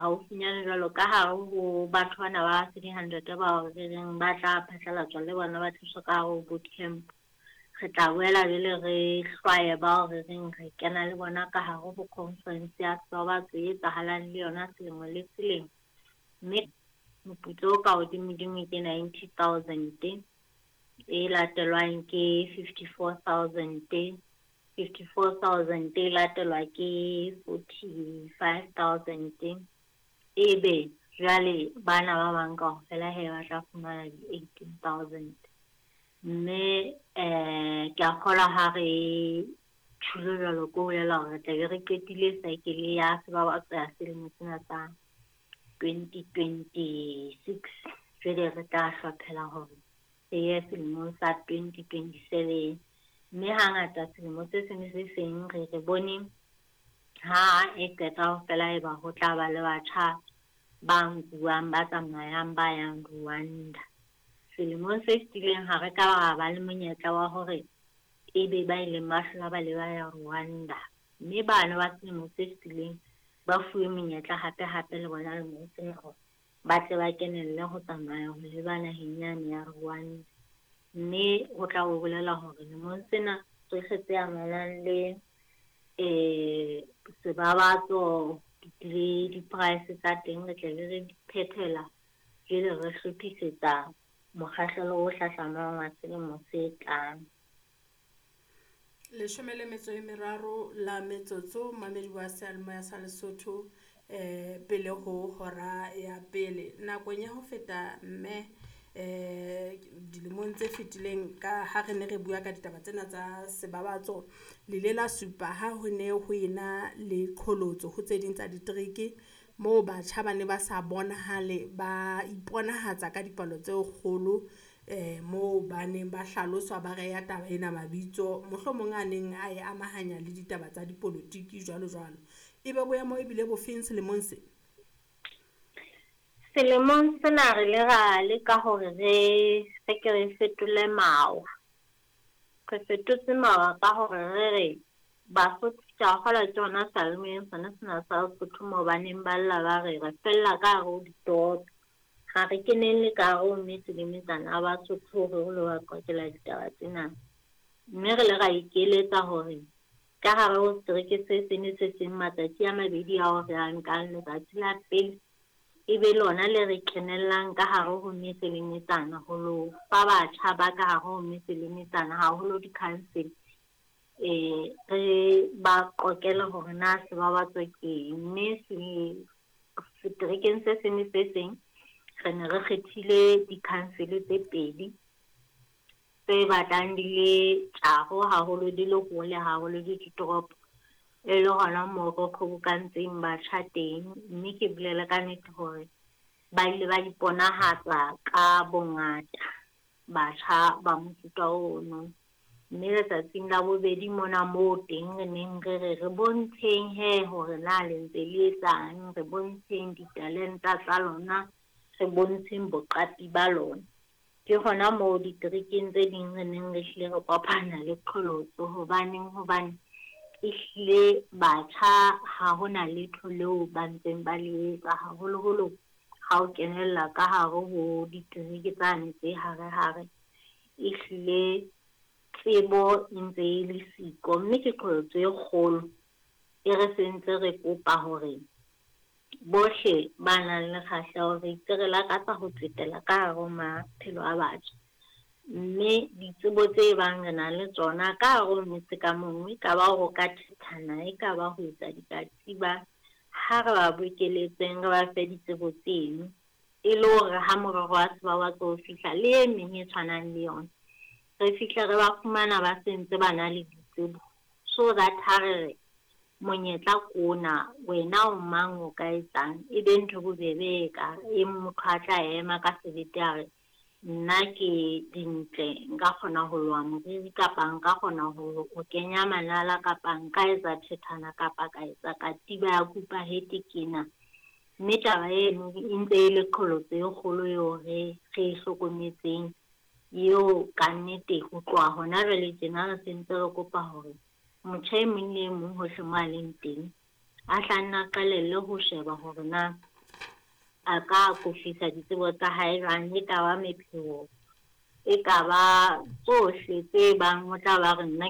haufinyane jwalo ka hare ho batho bana ba 300 ba re reng ba tla phatlalatswa le bona ba thuswa ka hare ho bootcamp. Re tla boela jwale re hlwaye ba re reng re kena le bona ka hare ho conference ya Sebabatso e etsahalang le yona selemo le selemo. Mme moputso o ka hodimo ke 90,000 e latelwang ke 54,000 54,000 e latelwa ke 45,000 ebe jwale bana ba bang kaofela he ba tla fumana di 18,000. Mme ke a kgolwa ha re thulo jwalo ko bolela hore tla be re qetile cycle ya Sebabatso ya selemo sena sa 2026 jwale re tla hlophela hore re ye selemong sa 2027. Mme hangata selemo se seng se seng re bone ha e qeta ho fela eba ho tla ba le batjha ba nkuwang ba tsamayang ba yang Rwanda. Selemong se fetileng ha re ka ba le monyetla wa hore ebe ba ileng ba hlola ba le ba ya Rwanda. Mme bana ba selemo se fetileng ba fuwe menyetla hape le bona le motse hore ba tle ba kenelle ho tsamaya ho leba naheng yane ya Rwanda. Mme ho tla o bolela hore lemong sena re kgetse amanang le Sebabatso le di-price tsa teng re tle re di phethela jwale re hlophisetsa mokgahlelo o hlahlamang wa selemo se tlang. 13 la metsotso mamedi wa sealemoya sa Lesotho pele ho hora ya pele nakong ya ho feta mme dilemong tse fetileng ka ha re ne re bua ka ditaba tsena tsa Sebabatso le la supa ha ho ne ho ena le qholotso ho tse ding tsa ditriki moo batjha ba ne ba sa bonahale ba iponahatsa ka dipalo tse kgolo moo ba neng ba hlaloswa ba re ya taba ena mabitso mohlomong a neng a e amahanya le ditaba tsa dipolitiki jwalo ebe boemo e bile bofeng selemong se? Selemong sena re le ra le ka hore re fetole mawa. Re fetotse mawa ka hore re Basotho tja kgola tsona salemeng sona sena sa Lesotho mo baneng ba lla ba re fella ka hare ho ditoro. Ha re kenelle ka hare ho metsemetsana a Basotho hore ho lo ba qokela ditaba tsena. Mme re le ra ikeletsa hore ka hare ho setereke se seng matsatsi a mabedi a hore a nkang letsatsi la pele ebe lona le re kenellang ka hare ho metsemetsana ho lo fa batjha ba ka hare ho metsemetsana haholo di-council re ba qokela hore na Sebabatso ke mme seterekeng se seng re ne re kgethile di-council tse pedi tse batlang di le tjaro haholo di le hole haholo di ditoropo e le hona moo re kgobokantseng batjha teng. Mme ke bolela ka nnete hore ba ile ba iponahatsa ka bongata batjha ba mofuta ono. Mme letsatsing la bobedi mona moo teng re neng re bontsheng he hore na le ntse le etsang, re bontsheng ditalenta tsa lona, re bontsheng boqapi ba lona. Ke hona moo ditrikeng tse ding re neng re hlile re kopana le qholotso hobane ehlile batjha ha hona letho leo ba ntseng ba le etsa haholoholo ha o kenella ka hare ho ditriki tsane tse hare ehlile tsebo ntse e le siko. Mme ke qholotso e kgolo e re sentse re kopa hore bohle ba nang le kgahleho re itse re lakatsa ho tsetela ka hare ho maphelo a batjha. Mme ditsebo tse bang re na le tsona ka hare ho metse ka mongwe ka ba ho ka thethana e ka ba ho etsa dikatiba ha re ba bokeletseng re ba fe ditsebo tseno e le hore ha morero wa Sebabatso o fihla le e meng e tshwanang le yona re fihla re ba fumana ba sentse ba na le ditsebo so that ha re monyetla kona wena o mang o ka etsang e be ntho bobebe ka e motho a tla ema ka sebete a re nna ke dintle nka kgona ho lwa moriri kapa nka kgona ho kenya manala kapa nka etsa thethana kapa ka etsa katiba ya kupa hete kena. Mme taba eno e ntse e le qholotso e kgolo eo re hlokometseng eo ka nnete ho tloha hona jwale tjena re sentse re kopa hore motjha e mong le mong hohle mo a leng teng a hlanna qalelle ho sheba hore na a ka kofisa ditsebo tsa hae jwang, e ka ba mepheo, e ka ba tsohle tse bang o tla ba re nna